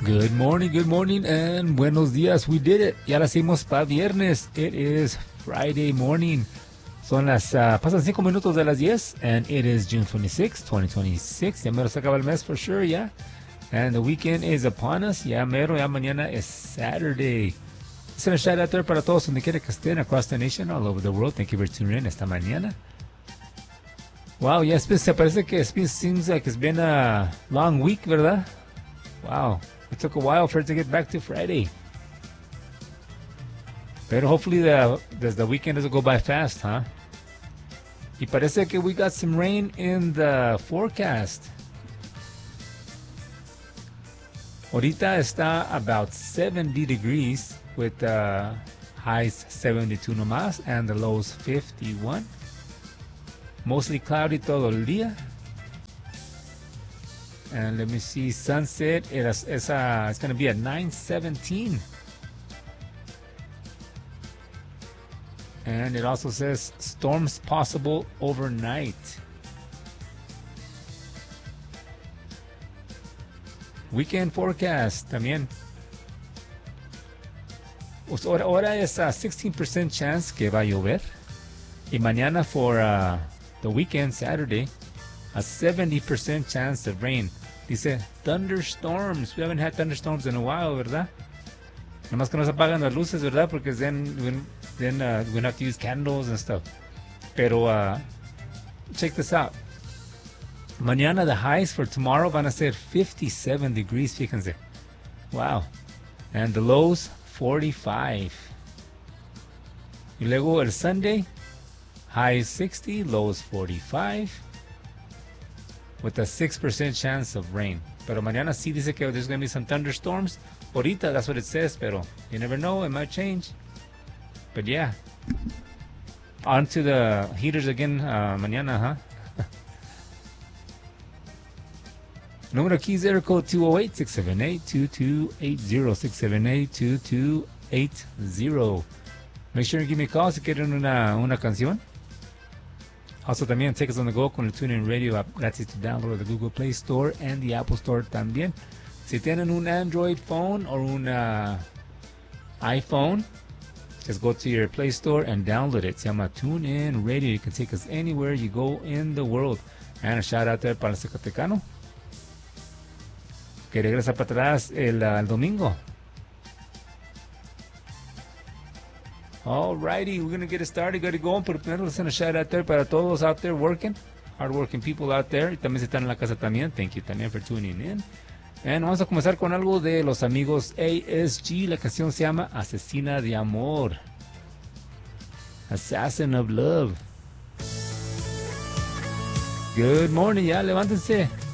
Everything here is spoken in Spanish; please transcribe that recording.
Good morning, and buenos días. We did it. Ya la hicimos para viernes. It is Friday morning. Son las, pasan 5 minutos de las 10, and it is June 26, 2026. Ya mero se acaba el mes for sure, yeah. And the weekend is upon us. Ya mero, ya mañana es Saturday. It's a shout out there para todos donde quiera que estén across the nation, all over the world. Thank you for tuning in esta mañana. Wow, yeah, se parece que seems like it's been a long week, ¿verdad? Wow, it took a while for it to get back to Friday. Pero hopefully the weekend doesn't go by fast, huh? Y parece que we got some rain in the forecast. Ahorita está about 70 degrees with the highs 72 nomás and the lows 51. Mostly cloudy todo el día. And let me see, sunset, it's going to be at 9:17. And it also says storms possible overnight. Weekend forecast también. Ahora es a 16% chance que va a llover. Y mañana for the weekend, Saturday, a 70% chance of rain. Dice thunderstorms. We haven't had thunderstorms in a while, ¿verdad? Nomás que no se apagan las luces, ¿verdad? Porque then we have to use candles and stuff. Pero check this out. Mañana the highs for tomorrow van a ser 57 degrees, fíjense. Wow. And the lows 45. Y luego el Sunday, highs 60, lows 45. With a 6% chance of rain. Pero mañana sí dice que there's going to be some thunderstorms. Ahorita, that's what it says, pero you never know, it might change. But yeah. On to the heaters again mañana, huh? Número aquí es area code 208-678-2280. 678-2280. Make sure you give me a call si quieren una canción. Also también take us on the go con el TuneIn Radio app gratis to download at the Google Play Store and the Apple Store también. Si tienen un Android phone or un iPhone, just go to your Play Store and download it. Se llama TuneIn Radio. You can take us anywhere you go in the world. And a shout out there para el Zacatecano, que regresa para atrás el domingo. Alrighty, we're going to get it started. Got to go on, pero primero les send a shout out there para todos out there working, hardworking people out there. Y también si están en la casa también, thank you también for tuning in. And vamos a comenzar con algo de los amigos ASG. La canción se llama Asesina de Amor. Assassin of Love. Good morning, ya, levántense.